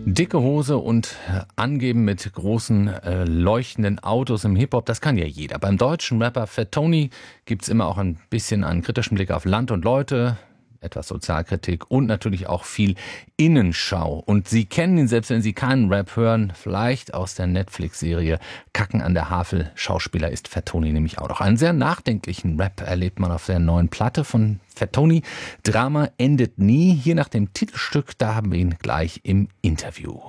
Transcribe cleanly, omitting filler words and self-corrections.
Dicke Hose und angeben mit großen leuchtenden Autos im Hip-Hop, das kann ja jeder. Beim deutschen Rapper Fat Tony gibt's immer auch ein bisschen einen kritischen Blick auf Land und Leute, etwas Sozialkritik und natürlich auch viel Innenschau. Und Sie kennen ihn, selbst wenn Sie keinen Rap hören, vielleicht aus der Netflix-Serie Kacken an der Havel. Schauspieler ist Fat Tony nämlich auch noch. Einen sehr nachdenklichen Rap erlebt man auf der neuen Platte von Fat Tony. Drama endet nie. Hier nach dem Titelstück, da haben wir ihn gleich im Interview.